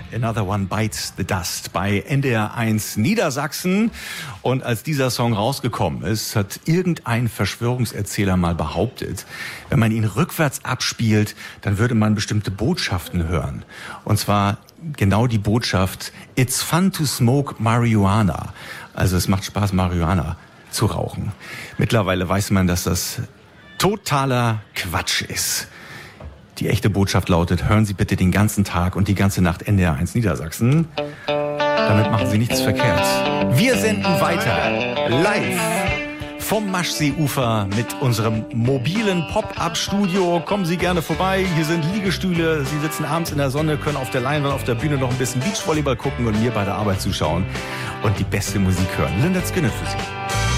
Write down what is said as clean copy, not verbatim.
Another One Bites the Dust bei NDR 1 Niedersachsen. Und als dieser Song rausgekommen ist, hat irgendein Verschwörungserzähler mal behauptet, wenn man ihn rückwärts abspielt, dann würde man bestimmte Botschaften hören. Und zwar genau die Botschaft, It's fun to smoke marijuana. Also es macht Spaß, Marihuana zu rauchen. Mittlerweile weiß man, dass das totaler Quatsch ist. Die echte Botschaft lautet, hören Sie bitte den ganzen Tag und die ganze Nacht NDR 1 Niedersachsen. Damit machen Sie nichts verkehrt. Wir senden weiter, live vom Maschseeufer mit unserem mobilen Pop-Up-Studio. Kommen Sie gerne vorbei, hier sind Liegestühle. Sie sitzen abends in der Sonne, können auf der Leinwand, auf der Bühne noch ein bisschen Beachvolleyball gucken und mir bei der Arbeit zuschauen und die beste Musik hören. Lynyrd Skynyrd für Sie.